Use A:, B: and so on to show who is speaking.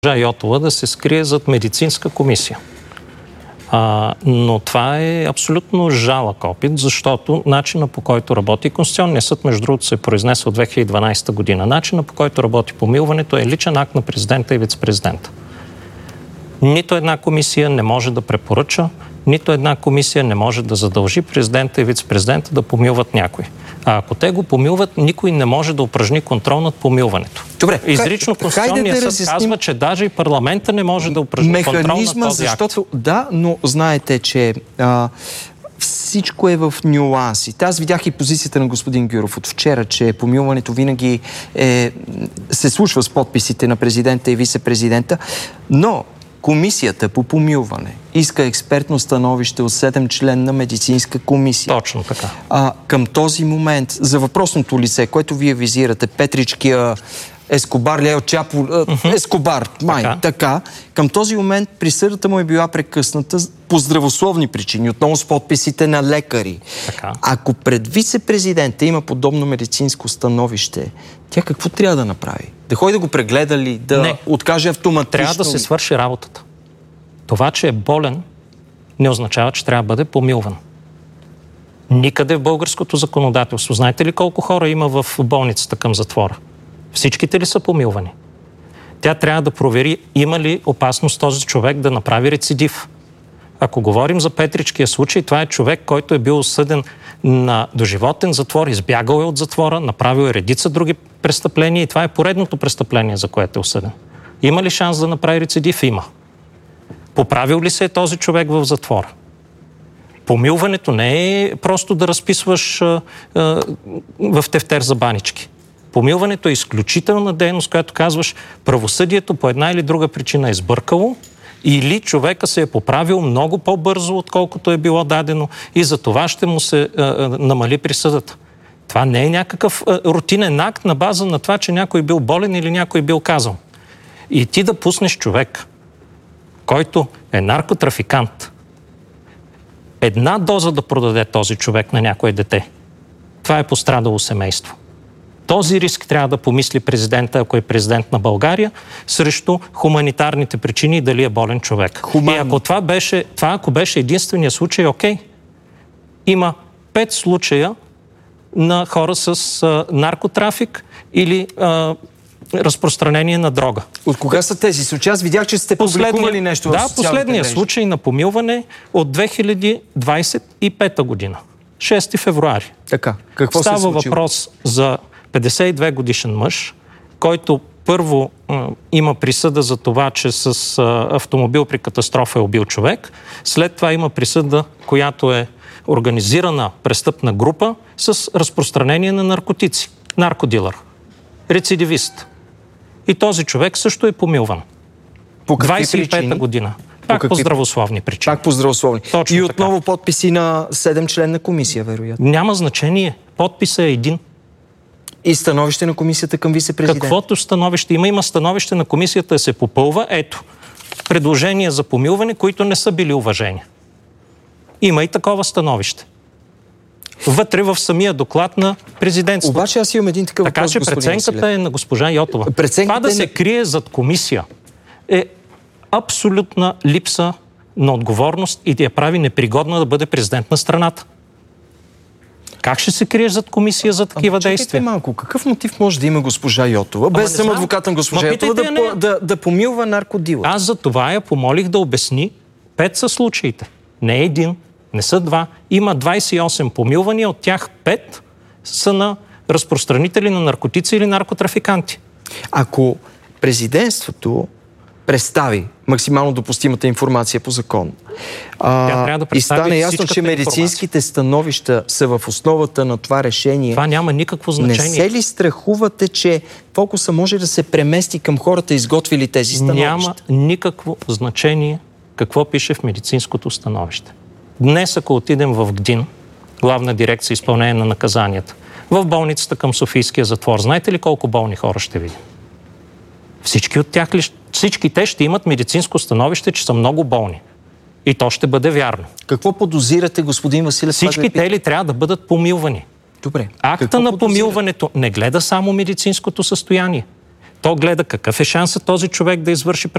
A: Йотова да се скрие зад медицинска комисия. Но това е абсолютно жалък опит, защото начина, по който работи Конституционният съд, между другото, се произнесе от 2012 година. Начина, по който работи помилването, е личен акт на президента и вице-президента. Нито една комисия не може да препоръча, нито една комисия не може да задължи президента и вице-президента да помилват някой. А ако те го помилват, никой не може да упражни контрол над помилването.
B: Добре,
A: изрично Конституционният съд казва, че даже и парламента не може да упражни контрол над този акт.
B: Да, но знаете, че всичко е в нюанси. Аз видях и позицията на господин Гюров от вчера, че помилването винаги се случва с подписите на президента и вице-президента, но Комисията по помилване иска експертно становище от 7-членна медицинска комисия.
A: Точно така.
B: Към този момент, за въпросното лице, което вие визирате, Петричкия, Ескобар, Лео Чапо, Ескобар, така, към този момент присъдата му е била прекъсната по здравословни причини, отново с подписите на лекари.
A: Така.
B: Ако пред вице-президента има подобно медицинско становище, тя какво трябва да направи? Да ходи да го прегледа ли? Да откаже автоматично?
A: Трябва да се свърши работата. Това, че е болен, не означава, че трябва да бъде помилван. Никъде в българското законодателство. Знаете ли колко хора има в болницата към затвора? Всичките ли са помилвани? Тя трябва да провери има ли опасност този човек да направи рецидив. Ако говорим за Петричкия случай, това е човек, който е бил осъден на доживотен затвор, избягал е от затвора, направил е редица други престъпления и това е поредното престъпление, за което е осъден. Има ли шанс да направи рецидив? Има. Поправил ли се е този човек в затвора? Помилването не е просто да разписваш в тефтер за банички. Помилването е изключителна дейност, която казваш правосъдието по една или друга причина е сбъркало или човека се е поправил много по-бързо, отколкото е било дадено и за това ще му се намали присъдата. Това не е някакъв рутинен акт на база на това, че някой бил болен или някой бил казал. И ти да пуснеш човек, който е наркотрафикант, една доза да продаде този човек на някое дете, това е пострадало семейство. Този риск трябва да помисли президента, ако е президент на България, срещу хуманитарните причини и дали е болен човек. И ако ако беше единствения случай, окей. Има 5 случая на хора с наркотрафик или разпространение на дрога.
B: От кога са тези случаи? Аз видях, че сте публикували нещо в социалните
A: последният
B: мрежи.
A: Случай на помилване от 2025 година. 6 февруари.
B: Така, какво се
A: Става
B: случило?
A: въпрос за 52 годишен мъж, който първо има присъда за това, че с автомобил при катастрофа е убил човек. След това има присъда, която е организирана престъпна група с разпространение на наркотици. Наркодилър. Рецидивист. И този човек също е помилван.
B: По какви
A: 25-та
B: причини?
A: година. Пак по здравословни причини.
B: Пак по здравословни.
A: Точно
B: и отново
A: така.
B: подписи на 7-членна комисия, вероятно.
A: Няма значение. Подписът е един.
B: И становище на комисията към вице-президент.
A: Каквото становище има? Има становище на комисията да се попълва. Ето, предложения за помилване, които не са били уважени. Има и такова становище. Вътре в самия доклад на президентството.
B: Обаче аз имам един такъв въпрос,
A: така че преценката е на госпожа Йотова. Това да се крие зад комисия е абсолютна липса на отговорност и да я прави непригодна да бъде президент на страната. Как ще се криеш зад комисия за такива действия?
B: Малко, какъв мотив може да има госпожа Йотова, без съм адвокат на госпожа Йотова, да помилва наркодила?
A: Аз за това я помолих да обясни 5 са случаите. Не един, не са 2. Има 28 помилвания, от тях 5 са на разпространители на наркотици или наркотрафиканти.
B: Ако президентството представи максимално допустимата информация по закон и стане ясно, че медицинските становища са в основата на това решение,
A: това няма никакво значение.
B: Не се ли страхувате, че фокуса може да се премести към хората, изготвили тези становища?
A: Няма никакво значение какво пише в медицинското становище. Днес, ако отидем в ГДИН, Главна дирекция изпълнение на наказанията, в болницата към Софийския затвор, знаете ли колко болни хора ще видим? Всички те ще имат медицинско становище, че са много болни. И то ще бъде вярно.
B: Какво подозирате, господин Василев?
A: Всички те ли трябва да бъдат помилвани?
B: Добре.
A: Акта на помилването не гледа само медицинското състояние. То гледа какъв е шансът този човек да извърши